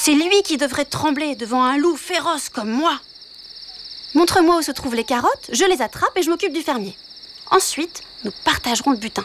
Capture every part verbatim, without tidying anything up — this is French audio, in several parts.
C'est lui qui devrait trembler devant un loup féroce comme moi. Montre-moi où se trouvent les carottes, je les attrape et je m'occupe du fermier. Ensuite, nous partagerons le butin.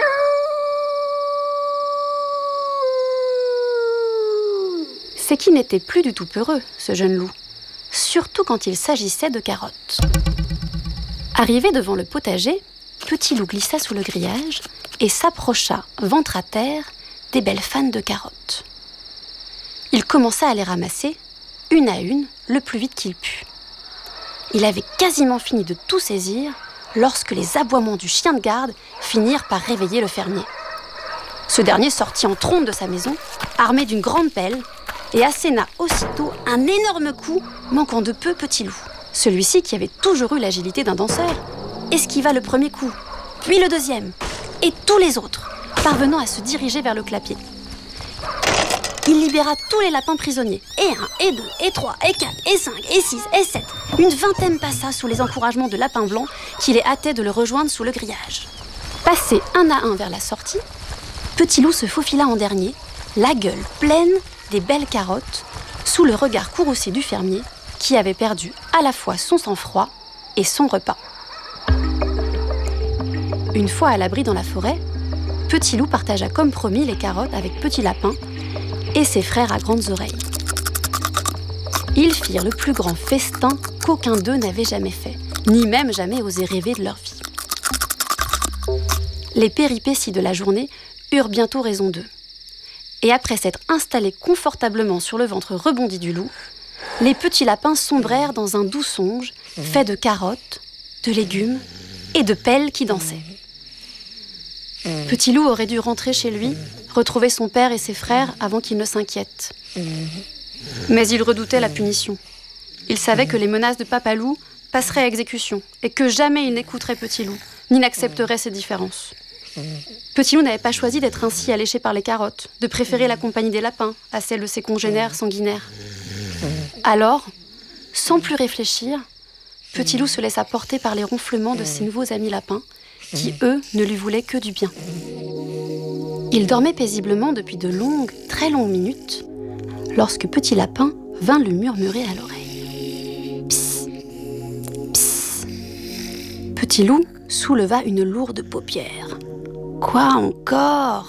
C'est qu'il n'était plus du tout peureux, ce jeune loup, surtout quand il s'agissait de carottes. Arrivé devant le potager, Petit Loup glissa sous le grillage et s'approcha, ventre à terre, des belles fanes de carottes. Il commença à les ramasser, une à une, le plus vite qu'il put. Il avait quasiment fini de tout saisir lorsque les aboiements du chien de garde finirent par réveiller le fermier. Ce dernier sortit en trombe de sa maison, armé d'une grande pelle, et asséna aussitôt un énorme coup, manquant de peu Petit Loup. Celui-ci, qui avait toujours eu l'agilité d'un danseur, esquiva le premier coup, puis le deuxième, et tous les autres, parvenant à se diriger vers le clapier. Il libéra tous les lapins prisonniers, et un, et deux, et trois, et quatre, et cinq, et six, et sept. Une vingtaine passa sous les encouragements de Lapin Blanc, qui les hâtait de le rejoindre sous le grillage. Passé un à un vers la sortie, Petit Loup se faufila en dernier, la gueule pleine des belles carottes, sous le regard courroucé du fermier, qui avait perdu à la fois son sang-froid et son repas. Une fois à l'abri dans la forêt, Petit Loup partagea comme promis les carottes avec Petit Lapin et ses frères à grandes oreilles. Ils firent le plus grand festin qu'aucun d'eux n'avait jamais fait, ni même jamais osé rêver de leur vie. Les péripéties de la journée eurent bientôt raison d'eux. Et après s'être installés confortablement sur le ventre rebondi du loup, les petits lapins sombrèrent dans un doux songe fait de carottes, de légumes et de pelles qui dansaient. Petit Loup aurait dû rentrer chez lui, retrouver son père et ses frères avant qu'il ne s'inquiète. Mais il redoutait la punition. Il savait que les menaces de Papa Loup passeraient à exécution et que jamais il n'écouterait Petit Loup, ni n'accepterait ses différences. Petit Loup n'avait pas choisi d'être ainsi alléché par les carottes, de préférer la compagnie des lapins à celle de ses congénères sanguinaires. Alors, sans plus réfléchir, Petit Loup se laissa porter par les ronflements de ses nouveaux amis lapins, qui, eux, ne lui voulaient que du bien. Il dormait paisiblement depuis de longues, très longues minutes, lorsque Petit Lapin vint lui murmurer à l'oreille. Psst, psst. Petit Loup souleva une lourde paupière. Quoi encore ?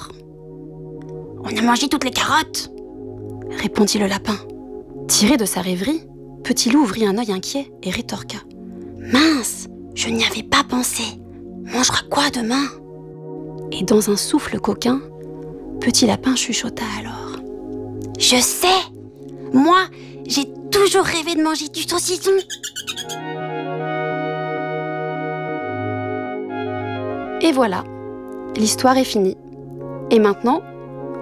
On a mangé toutes les carottes, répondit le lapin. Tiré de sa rêverie, Petit Loup ouvrit un œil inquiet et rétorqua. Mince, je n'y avais pas pensé. On mangera quoi demain ? Et dans un souffle coquin, Petit Lapin chuchota alors. Je sais ! Moi, j'ai toujours rêvé de manger du saucisson. Et voilà, l'histoire est finie. Et maintenant, au lit !